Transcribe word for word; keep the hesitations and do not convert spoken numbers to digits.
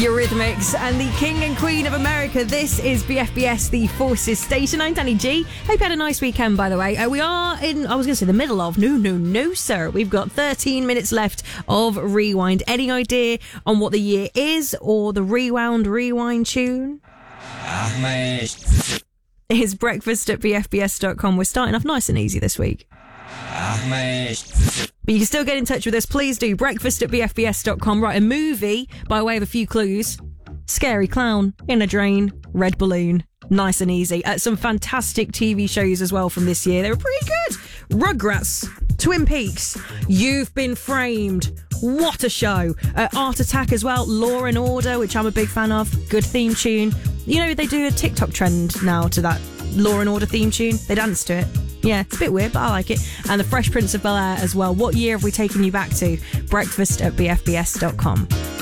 Eurythmics and the King and Queen of America. This is B F B S, the Forces Station. I'm Danny G. Hope you had a nice weekend, by the way. Uh, we are in, I was going to say the middle of, no, no, no, sir. We've got thirteen minutes left of Rewind. Any idea on what the year is or the Rewound Rewind tune? Is breakfast at b f b s dot com. We're starting off nice and easy this week. But you can still get in touch with us. Please do. breakfast at b f b s dot com. Right, a movie, by way of a few clues. Scary Clown, In a Drain, Red Balloon. Nice and easy. Uh, some fantastic T V shows as well from this year. They were pretty good. Rugrats, Twin Peaks, You've Been Framed. What a show. Uh, Art Attack as well. Law and Order, which I'm a big fan of. Good theme tune. You know, they do a TikTok trend now to that Law and Order theme tune. They dance to it. Yeah, it's a bit weird, but I like it. And The Fresh Prince of Bel-Air as well. What year have we taken you back to? breakfast at b f b s dot com.